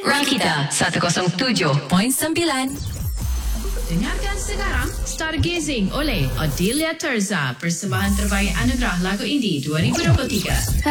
Rakita 107.9. Dengarkan sekarang Stargazing oleh Odelia Terza, persembahan terbaik anugerah lagu indie 2023.